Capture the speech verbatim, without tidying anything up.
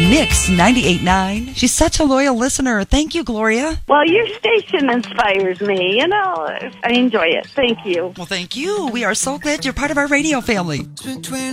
Mix ninety-eight point nine. She's such a loyal listener. Thank you, Gloria. Well, your station inspires me. You know, I enjoy it. Thank you. Well, thank you. We are so glad you're part of our radio family.